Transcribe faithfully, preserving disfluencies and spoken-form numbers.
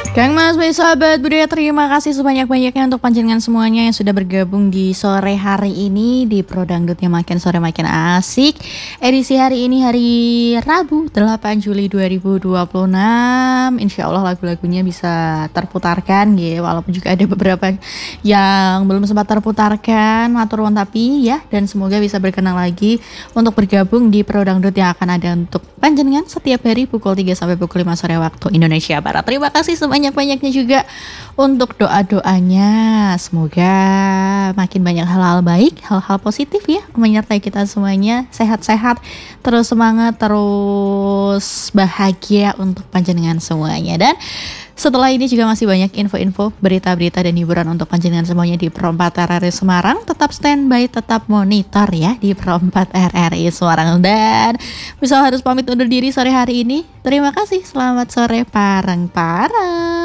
Kang Mas, baik sahabat budaya, terima kasih sebanyak-banyaknya untuk panjenengan semuanya yang sudah bergabung di sore hari ini di Pro Dangdutnya Makin Sore Makin Asik. Edisi hari ini hari Rabu delapan Juli dua ribu dua puluh enam. Insya Allah lagu-lagunya bisa terputarkan ya, walaupun juga ada beberapa yang belum sempat terputarkan. Matur nuwun tapi ya, dan semoga bisa berkenan lagi untuk bergabung di Pro Dangdut yang akan ada untuk panjenengan setiap hari pukul tiga sampai pukul lima sore waktu Indonesia Barat. Terima kasih sebanyak-banyaknya juga untuk doa-doanya. Semoga makin banyak hal-hal baik, hal-hal positif ya menyertai kita semuanya. Sehat-sehat, terus semangat, terus bahagia untuk panjenengan semuanya. Dan setelah ini juga masih banyak info-info, berita-berita dan hiburan untuk panjenengan semuanya di Pro empat R R I Semarang. Tetap standby, tetap monitor ya di Pro empat R R I Semarang. Dan bisa harus pamit undur diri sore hari ini. Terima kasih, selamat sore pareng-pareng.